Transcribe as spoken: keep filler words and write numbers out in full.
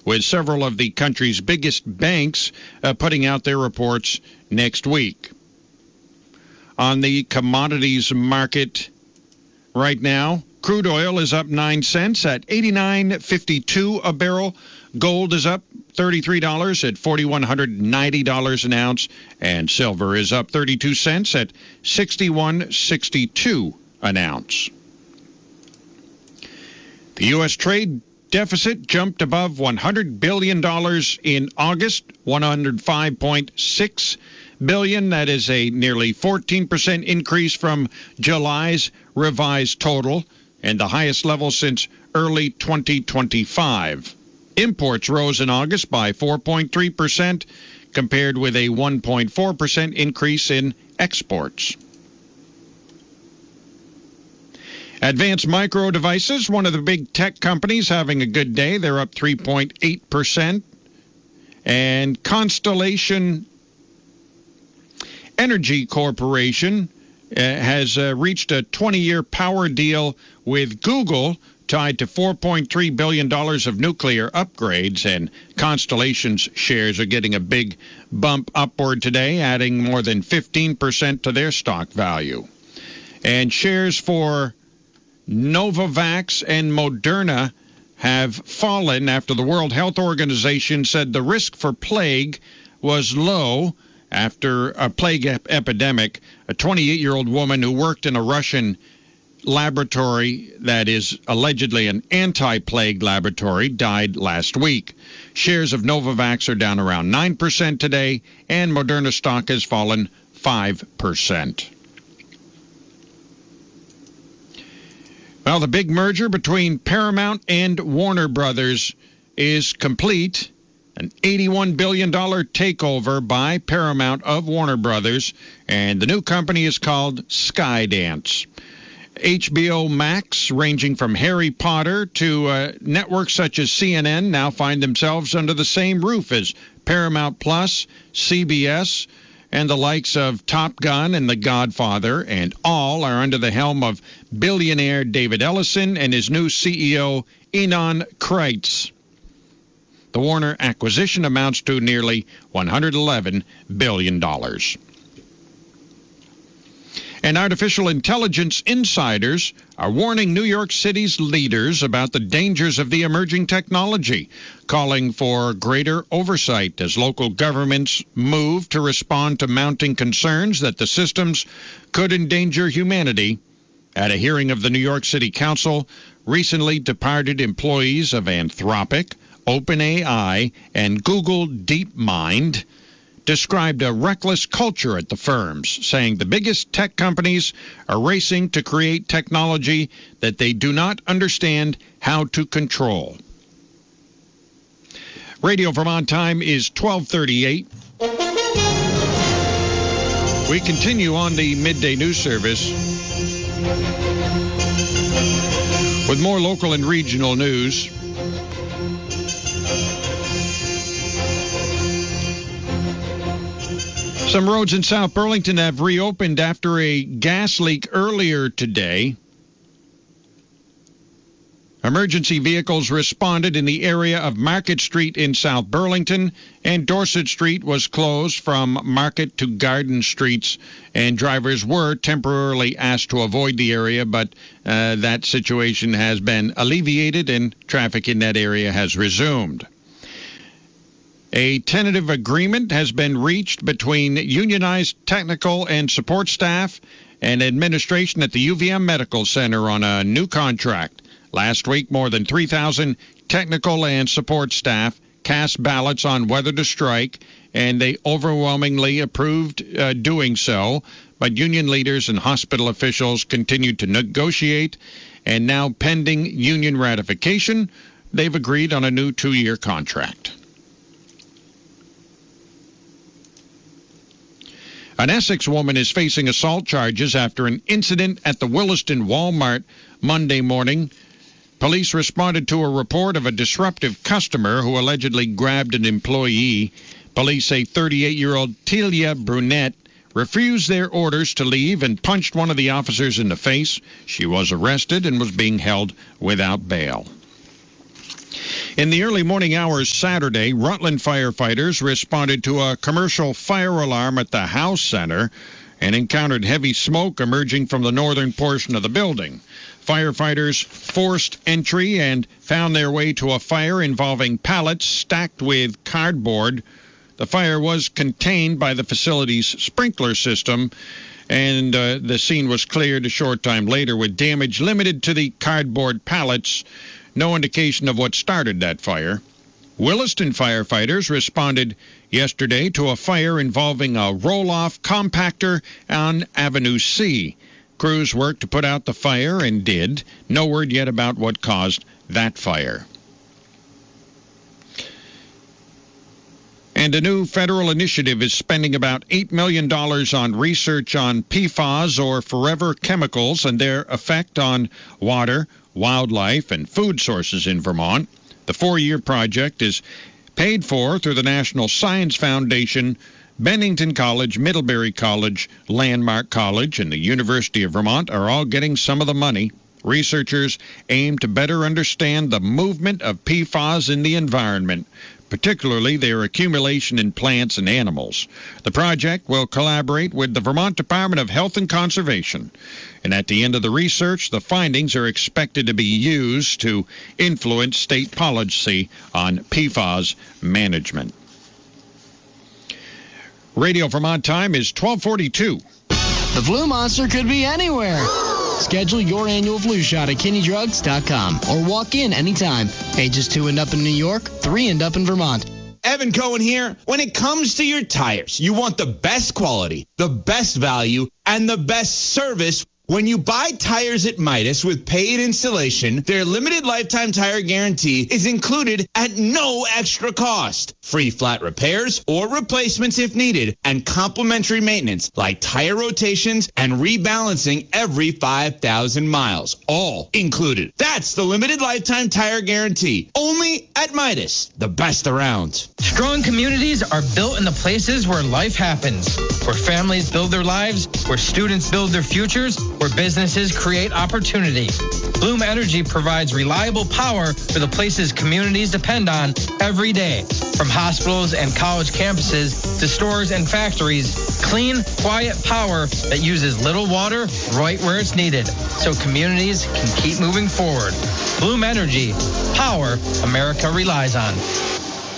with several of the country's biggest banks uh, putting out their reports next week. On the commodities market right now, crude oil is up nine cents at eighty-nine fifty-two a barrel. Gold is up thirty-three dollars at four thousand one hundred ninety dollars an ounce. And silver is up thirty-two cents at sixty-one sixty-two an ounce. The U S trade deficit jumped above one hundred billion dollars in August, one hundred five point six billion dollars. That is a nearly fourteen percent increase from July's revised total and the highest level since early twenty twenty-five. Imports rose in August by four point three percent, compared with a one point four percent increase in exports. Advanced Micro Devices, one of the big tech companies, having a good day. They're up three point eight percent. And Constellation Energy Corporation uh, has uh, reached a twenty-year power deal with Google tied to four point three billion dollars of nuclear upgrades, and Constellation's shares are getting a big bump upward today, adding more than fifteen percent to their stock value. And shares for Novavax and Moderna have fallen after the World Health Organization said the risk for plague was low after a plague ep- epidemic. A twenty-eight-year-old woman who worked in a Russian laboratory that is allegedly an anti-plague laboratory died last week. Shares of Novavax are down around nine percent today, and Moderna stock has fallen five percent. Well, the big merger between Paramount and Warner Brothers is complete. An eighty-one billion dollars takeover by Paramount of Warner Brothers, and the new company is called Skydance. H B O Max, ranging from Harry Potter to uh, networks such as C N N, now find themselves under the same roof as Paramount Plus, C B S, and the likes of Top Gun and The Godfather, and all are under the helm of billionaire David Ellison and his new C E O, Ynon Kreiz. The Warner acquisition amounts to nearly one hundred eleven billion dollars. And artificial intelligence insiders are warning New York City's leaders about the dangers of the emerging technology, calling for greater oversight as local governments move to respond to mounting concerns that the systems could endanger humanity. At a hearing of the New York City Council, recently departed employees of Anthropic, OpenAI, and Google DeepMind described a reckless culture at the firms, saying the biggest tech companies are racing to create technology that they do not understand how to control. Radio Vermont time is twelve thirty-eight. We continue on the midday news service with more local and regional news. Some roads in South Burlington have reopened after a gas leak earlier today. Emergency vehicles responded in the area of Market Street in South Burlington, and Dorset Street was closed from Market to Garden Streets, and drivers were temporarily asked to avoid the area, but uh, that situation has been alleviated and traffic in that area has resumed. A tentative agreement has been reached between unionized technical and support staff and administration at the U V M Medical Center on a new contract. Last week, more than three thousand technical and support staff cast ballots on whether to strike, and they overwhelmingly approved uh, doing so. But union leaders and hospital officials continued to negotiate, and now pending union ratification, they've agreed on a new two-year contract. An Essex woman is facing assault charges after an incident at the Williston Walmart Monday morning. Police responded to a report of a disruptive customer who allegedly grabbed an employee. Police say thirty-eight-year-old Telia Brunette refused their orders to leave and punched one of the officers in the face. She was arrested and was being held without bail. In the early morning hours Saturday, Rutland firefighters responded to a commercial fire alarm at the House Center and encountered heavy smoke emerging from the northern portion of the building. Firefighters forced entry and found their way to a fire involving pallets stacked with cardboard. The fire was contained by the facility's sprinkler system, and uh, the scene was cleared a short time later with damage limited to the cardboard pallets. No indication of what started that fire. Williston firefighters responded yesterday to a fire involving a roll-off compactor on Avenue C. Crews worked to put out the fire and did. No word yet about what caused that fire. And a new federal initiative is spending about eight million dollars on research on P F A S, or forever chemicals, and their effect on water, wildlife, and food sources in Vermont. The four-year project is paid for through the National Science Foundation. Bennington College, Middlebury College, Landmark College, and the University of Vermont are all getting some of the money. Researchers aim to better understand the movement of P F A S in the environment, particularly their accumulation in plants and animals. The project will collaborate with the Vermont Department of Health and Conservation. And at the end of the research, the findings are expected to be used to influence state policy on P F A S management. Radio Vermont time is twelve forty-two. The flu monster could be anywhere. Schedule your annual flu shot at kinney drugs dot com or walk in anytime. Ages two and up in New York, three and up in Vermont. Evan Cohen here. When it comes to your tires, you want the best quality, the best value, and the best service. When you buy tires at Midas with paid installation, their limited lifetime tire guarantee is included at no extra cost. Free flat repairs or replacements if needed, and complimentary maintenance like tire rotations and rebalancing every five thousand miles. All included. That's the limited lifetime tire guarantee. Only at Midas, the best around. Strong communities are built in the places where life happens, where families build their lives, where students build their futures, where businesses create opportunity. Bloom Energy provides reliable power for the places communities depend on every day. From hospitals and college campuses to stores and factories, clean, quiet power that uses little water right where it's needed, so communities can keep moving forward. Bloom Energy, power America relies on.